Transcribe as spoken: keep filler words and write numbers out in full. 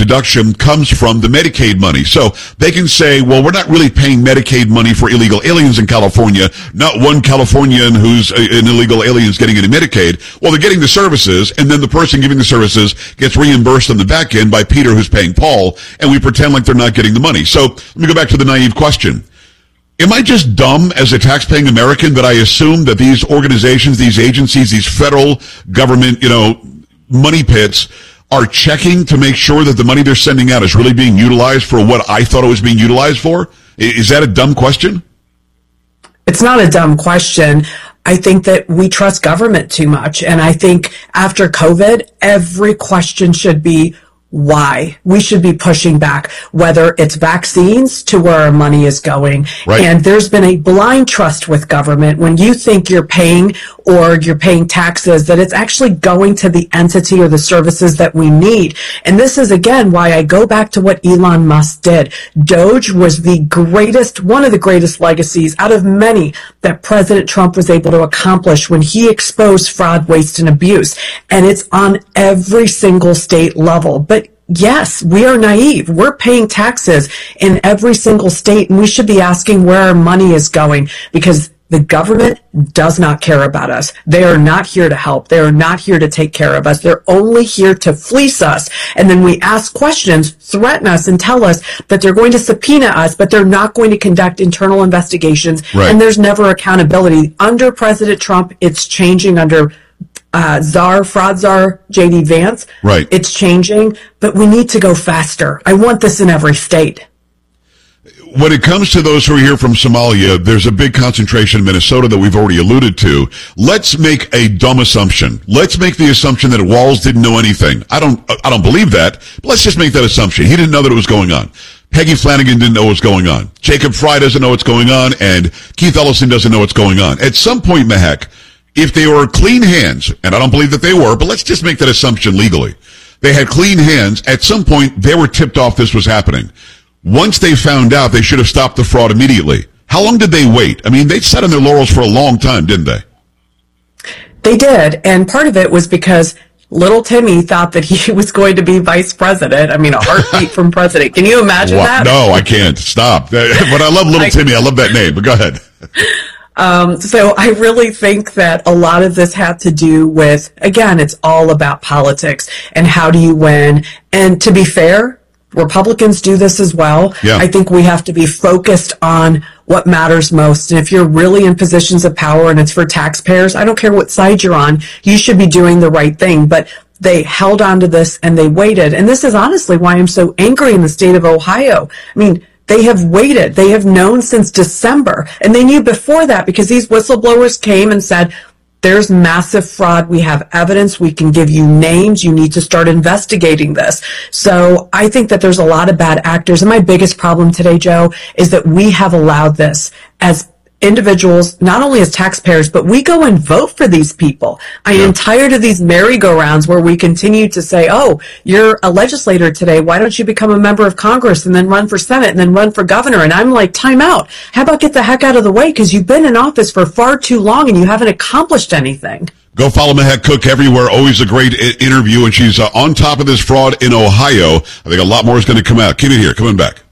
deduction comes from the Medicaid money. So they can say, well, we're not really paying Medicaid money for illegal aliens in California. Not one Californian who's an illegal alien is getting any Medicaid. Well, they're getting the services, and then the person giving the services gets reimbursed on the back end by Peter, who's paying Paul, and we pretend like they're not getting the money. So let me go back to the naive question. Am I just dumb as a taxpaying American that I assume that these organizations, these agencies, these federal government, you know, money pits are checking to make sure that the money they're sending out is really being utilized for what I thought it was being utilized for? Is that a dumb question? It's not a dumb question. I think that we trust government too much. And I think after COVID, every question should be, why? We should be pushing back, whether it's vaccines to where our money is going. Right. And there's been a blind trust with government. When you think you're paying or you're paying taxes, that it's actually going to the entity or the services that we need. And this is, again, why I go back to what Elon Musk did. Doge was the greatest, one of the greatest legacies out of many that President Trump was able to accomplish when he exposed fraud, waste, and abuse. And it's on every single state level. But yes, we are naive. We're paying taxes in every single state, and we should be asking where our money is going, because the government does not care about us. They are not here to help. They are not here to take care of us. They're only here to fleece us. And then we ask questions, threaten us, and tell us that they're going to subpoena us, but they're not going to conduct internal investigations. Right. And there's never accountability. Under President Trump, it's changing. Under Uh, czar, fraud czar, J D Vance. Right. It's changing, but we need to go faster. I want this in every state. When it comes to those who are here from Somalia, there's a big concentration in Minnesota that we've already alluded to. Let's make a dumb assumption. Let's make the assumption that Walz didn't know anything. I don't, I don't believe that, but let's just make that assumption. He didn't know that it was going on. Peggy Flanagan didn't know what was going on. Jacob Fry doesn't know what's going on, and Keith Ellison doesn't know what's going on. At some point, Mehek, if they were clean hands, and I don't believe that they were, but let's just make that assumption legally. They had clean hands. At some point, they were tipped off this was happening. Once they found out, they should have stopped the fraud immediately. How long did they wait? I mean, they sat on their laurels for a long time, didn't they? They did, and part of it was because little Timmy thought that he was going to be vice president. I mean, a heartbeat from president. Can you imagine wow. that? No, I can't. Stop. But I love little I, Timmy. I love that name, but go ahead. Um, so I really think that a lot of this had to do with, again, it's all about politics and how do you win. And to be fair, Republicans do this as well. Yeah. I think we have to be focused on what matters most. And if you're really in positions of power and it's for taxpayers, I don't care what side you're on, you should be doing the right thing. But they held on to this and they waited. And this is honestly why I'm so angry in the state of Ohio. I mean, they have waited. They have known since December. And they knew before that because these whistleblowers came and said, there's massive fraud. We have evidence. We can give you names. You need to start investigating this. So I think that there's a lot of bad actors. And my biggest problem today, Joe, is that we have allowed this as individuals, not only as taxpayers, but we go and vote for these people. I am tired of these merry-go-rounds where we continue to say, oh, you're a legislator today. Why don't you become a member of Congress and then run for Senate and then run for governor? And I'm like, time out. How about get the heck out of the way? Because you've been in office for far too long and you haven't accomplished anything. Go follow Mehek Cook everywhere. Always a great I- interview. And she's uh, on top of this fraud in Ohio. I think a lot more is going to come out. Keep it here. Coming back.